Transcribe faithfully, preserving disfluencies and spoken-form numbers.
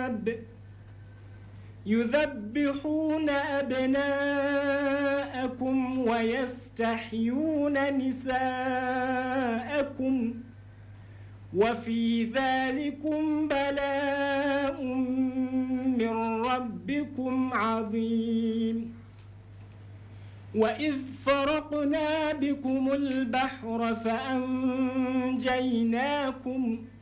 الكتاب يذبحون أبناءكم ويستحيون نساءكم وفي ذلكم بلاء من ربكم عظيم. وإذ فرقنا بكم البحر فأنجيناكم